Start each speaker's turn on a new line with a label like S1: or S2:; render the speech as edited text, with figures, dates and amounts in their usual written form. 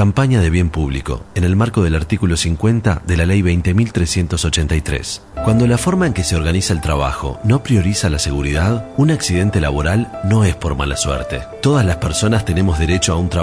S1: Campaña de bien público, en el marco del artículo 50 de la Ley 20.383. Cuando la forma en que se organiza el trabajo no prioriza la seguridad, un accidente laboral no es por mala suerte. Todas las personas tenemos derecho a un trabajo